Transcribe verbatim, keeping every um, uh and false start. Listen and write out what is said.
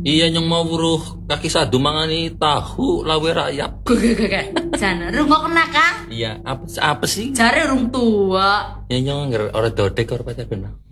Iya nyong mau buruh kaki sadu mangani tahu lawe rayap. Gak gak gak. Jana, rungok kena kah? Iya, apa apa sih? Jare rung tua. Ya nyong nggak orang dodek orang pacar benar.